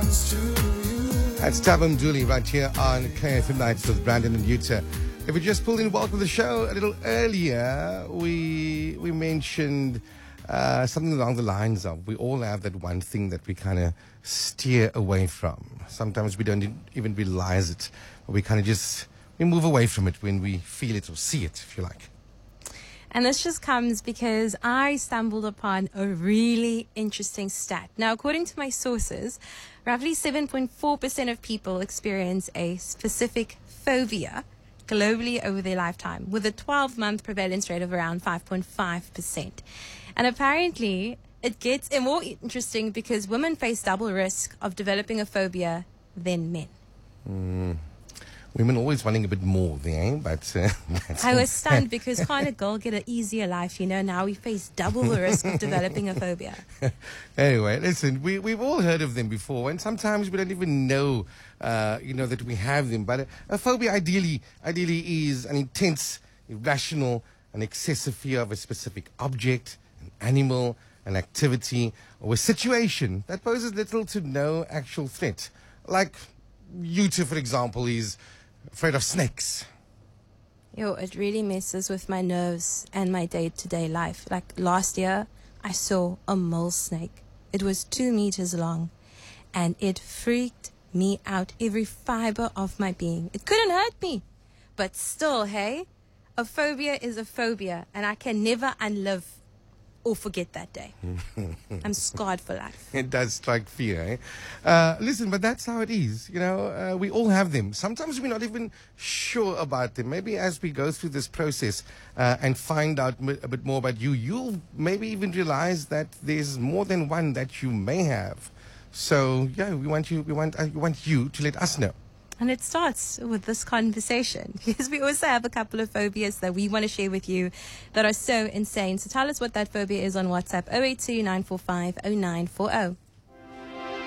That's Tabam Dooley right here on KFM Nights with Brandon and Yuta. If you just pulled in, welcome to the show. A little earlier, we mentioned something along the lines of we all have that one thing that we kind of steer away from. Sometimes we don't even realize it, but we kind of we move away from it when we feel it or see it, if you like. And this just comes because I stumbled upon a really interesting stat. Now, according to my sources, roughly 7.4% of people experience a specific phobia globally over their lifetime, with a 12-month prevalence rate of around 5.5%. And apparently, it gets more interesting because women face double risk of developing a phobia than men. Women always wanting a bit more there, but... I was stunned because can't a girl get an easier life, now we face double the risk of developing a phobia. Anyway, listen, we've all heard of them before, and sometimes we don't even know, that we have them. But a phobia ideally is an intense, irrational, and excessive fear of a specific object, an animal, an activity, or a situation that poses little to no actual threat. Like you two, for example, is afraid of snakes. It really messes with my nerves and my day-to-day life. Like last year, I saw a mole snake. It was 2 meters long, and it freaked me out, every fiber of my being. It couldn't hurt me, but still, hey, a phobia is a phobia, and I can never unlive or forget that day. I'm scarred for life. It does strike fear, eh? Listen, but that's how it is. We all have them. Sometimes we're not even sure about them. Maybe as we go through this process and find out a bit more about you, you'll maybe even realize that there's more than one that you may have. So, yeah, we want you to let us know. And it starts with this conversation because we also have a couple of phobias that we want to share with you that are so insane. So tell us what that phobia is on WhatsApp, 082 945 0940.